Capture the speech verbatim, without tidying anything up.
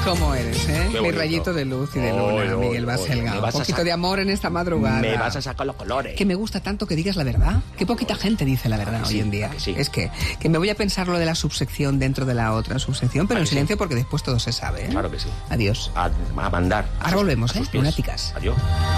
¿Cómo eres, eh? Mi rayito de luz y de luna, Oy, oy, Miguel Baselga. Un poquito de amor en esta madrugada. Me vas a sacar los colores. Que me gusta tanto que digas la verdad. Que poquita gente dice la verdad sí, hoy en día. que sí. Es que, que me voy a pensar lo de la subsección dentro de la otra subsección, pero en silencio sí, porque después todo se sabe, ¿eh? Claro que sí. Adiós. A, a mandar. Ahora volvemos, ¿eh? Lunáticas. Adiós.